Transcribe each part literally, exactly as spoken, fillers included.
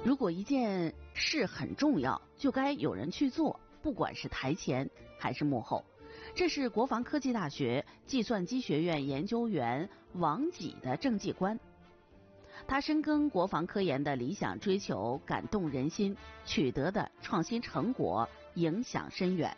如果一件事很重要，就该有人去做，不管是台前还是幕后。这是国防科技大学计算机学院研究员王己的政绩观。他深耕国防科研的理想追求感动人心，取得的创新成果影响深远。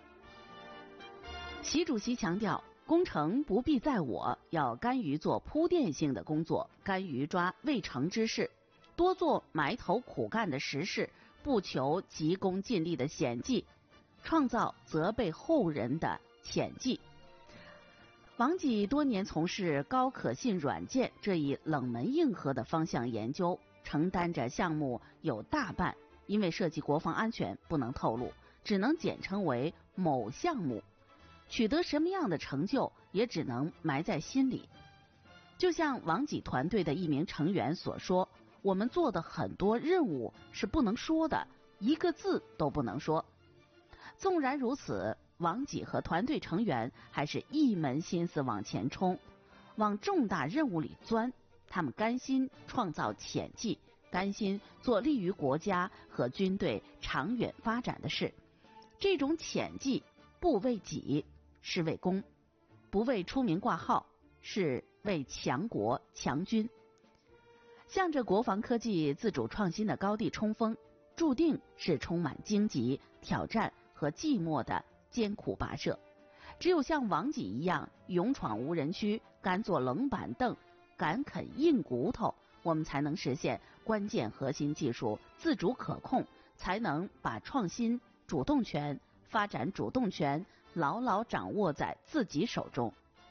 习主席强调，工程不必在我，要甘于做铺垫性的工作，甘于抓未成之事，多做埋头苦干的实事，不求急功近利的显绩，创造责备后人的潜绩。王己多年从事高可信软件这一冷门硬核的方向研究，承担着项目有大半因为涉及国防安全不能透露，只能简称为某项目。取得什么样的成就也只能埋在心里。就像王己团队的一名成员所说，我们做的很多任务是不能说的，一个字都不能说。纵然如此，王己和团队成员还是一门心思往前冲，往重大任务里钻。他们甘心创造潜绩，甘心做利于国家和军队长远发展的事。这种潜绩不为己，是为公；不为出名挂号，是为强国强军。向着国防科技自主创新的高地冲锋，注定是充满荆棘、挑战和寂寞的艰苦跋涉。只有像王己一样勇闯无人区，敢坐冷板凳，敢啃硬骨头，我们才能实现关键核心技术自主可控，才能把创新主动权、发展主动权牢牢掌握在自己手中。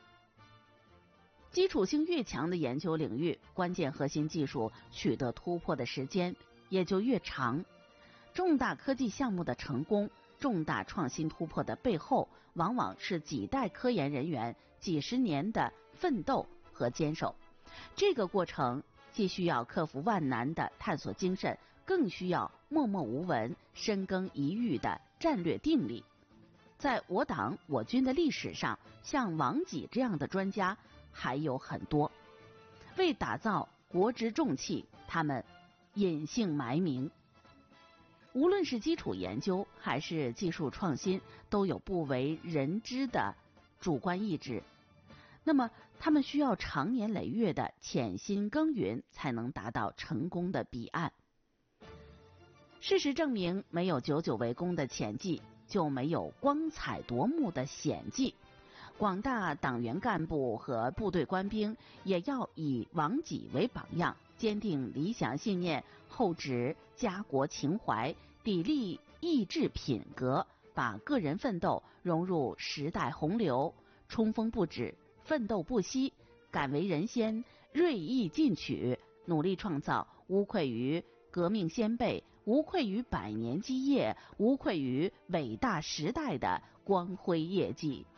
基础性越强的研究领域，关键核心技术取得突破的时间也就越长。重大科技项目的成功，重大创新突破的背后，往往是几代科研人员几十年的奋斗和坚守。这个过程既需要克服万难的探索精神，更需要默默无闻、深耕一域的战略定力。在我党我军的历史上，像王己这样的专家还有很多。为打造国之重器，他们隐姓埋名。无论是基础研究还是技术创新，都有不为人知的主观意志。那么他们需要长年累月的潜心耕耘，才能达到成功的彼岸。事实证明，没有久久为功的潜绩，就没有光彩夺目的显绩。广大党员干部和部队官兵也要以王己为榜样，坚定理想信念，厚植家国情怀，砥砺意志品格，把个人奋斗融入时代洪流，冲锋不止，奋斗不息，敢为人先，锐意进取，努力创造无愧于革命先辈，无愧于百年基业，无愧于伟大时代的光辉业绩。